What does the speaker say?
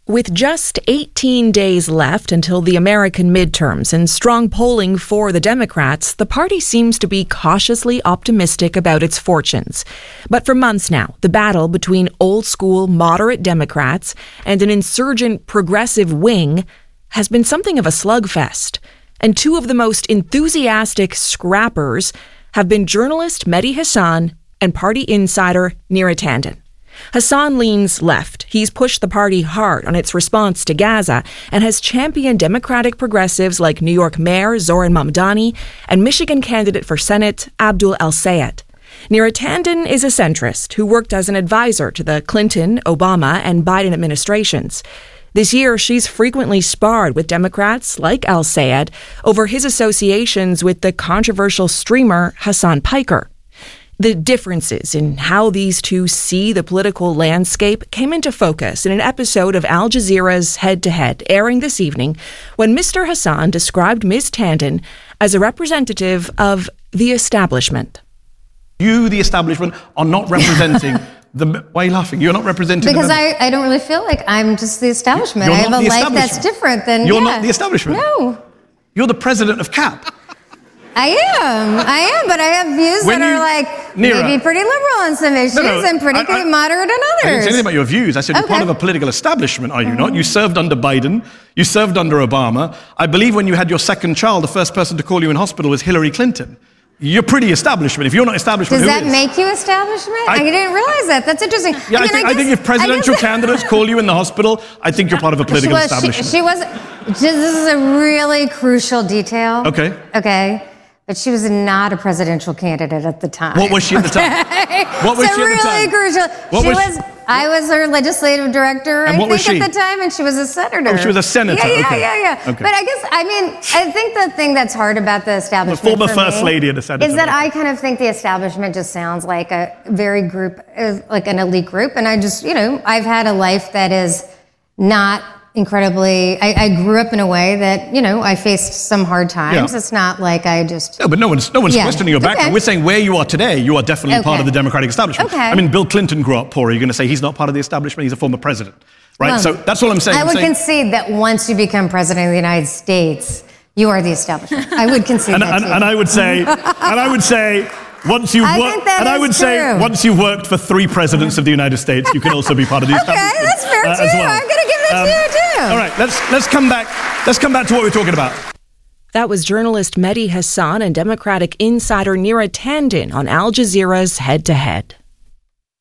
With just 18 days left until the American midterms and strong polling for the Democrats, the party seems to be cautiously optimistic about its fortunes. But for months now, the battle between old-school moderate Democrats and an insurgent progressive wing has been something of a slugfest. And two of the most enthusiastic scrappers have been journalist Mehdi Hasan and party insider Neera Tanden. Hasan leans left. He's pushed the party hard on its response to Gaza and has championed Democratic progressives like New York Mayor Zoran Mamdani and Michigan candidate for Senate Abdul El-Sayed. Neera Tanden is a centrist who worked as an advisor to the Clinton, Obama, and Biden administrations. This year, she's frequently sparred with Democrats like El-Sayed over his associations with the controversial streamer Hasan Piker. The differences in how these two see the political landscape came into focus in an episode of Al Jazeera's Head to Head, airing this evening, when Mr. Hasan described Ms. Tanden as a representative of the establishment. You, the establishment, are not representing the... Why are you laughing? You're not representing... Because I don't really feel like I'm just the establishment. I have a life that's different than... You're not the establishment? No. You're the president of CAP. I am, but I have views that are like Neera, maybe pretty liberal on some issues and pretty moderate on others. I didn't say anything about your views. I said you're part of a political establishment, are you not? You served under Biden. You served under Obama. I believe when you had your second child, the first person to call you in hospital was Hillary Clinton. You're pretty establishment. If you're not establishment, does that make you establishment? I didn't realize that. That's interesting. Yeah, I think if presidential candidates call you in the hospital, I think you're part of a political establishment. She was. This is a really crucial detail. Okay. But she was not a presidential candidate at the time. What was she at the time? What was she at the time? Really crucial. I was her legislative director, I think, at the time, and she was a senator. Oh, she was a senator. Yeah. Okay. But I think the thing that's hard about the establishment, the former first lady of the Senate, is that I kind of think the establishment just sounds like a very group, like an elite group, and I just, I've had a life that is not incredibly, I grew up in a way that, I faced some hard times. Yeah. It's not like I just... No, but no one's questioning your background. Okay. We're saying where you are today, you are definitely part of the Democratic establishment. Okay. I mean, Bill Clinton grew up poor. Are you going to say he's not part of the establishment? He's a former president, right? Well, so that's all I'm saying. I would concede that once you become president of the United States, you are the establishment. I would concede that and I would say... Once you've worked for 3 presidents of the United States, you can also be part of the establishment. Okay, that's fair too. Well. I'm going to give it to you too. All right, let's come back to what we're talking about. That was journalist Mehdi Hasan and Democratic insider Neera Tanden on Al Jazeera's Head to Head.